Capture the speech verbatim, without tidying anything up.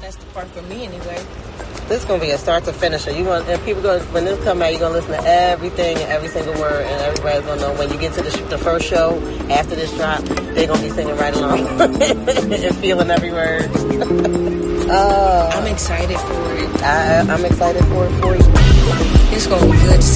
That's the part for me anyway. This is gonna be a start to finish. You want and people going when this come out, you're gonna listen to everything and every single word, and everybody's gonna know when you get to the, sh- the first show after this drop, they're gonna be singing right along and feeling every word. uh, I'm excited for it. I, I'm excited for it for you. It's gonna be good.